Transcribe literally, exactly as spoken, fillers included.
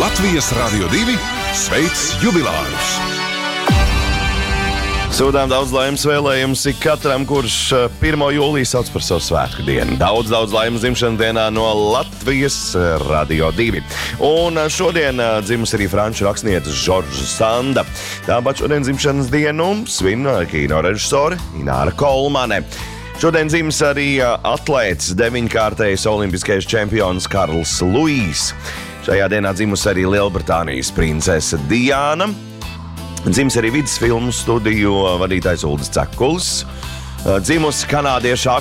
Latvijas Radio divi sveic jubilārus! Sūtām daudz laimes vēlējums ik katram, kurš pirmo jūliju sauc par savu svētku dienu. Daudz, daudz laimes dzimšanas dienā no Latvijas Radio divi. Un šodien dzimus arī franču rakstniece Žorža Sanda. Tāpat šodien dzimšanas dienu svin kino režisore Ināra Kolmane. Šodien dzimis arī atlēts deviņkārtējs olimpiskais čempions Karls Luīs. Šajā dienā dzimus arī Lielbritānijas princese Diāna. Dzimis arī vidusfilmu studiju vadītājs Uldis Cekulis. Dzimusi kanādiešu